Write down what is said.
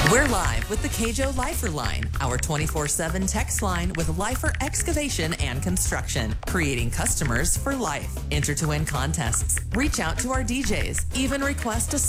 We're live with the KJO Lifer Line, our 24/7 text line with Lifer Excavation and Construction, creating customers for life. Enter to win contests, reach out to our DJs, even request a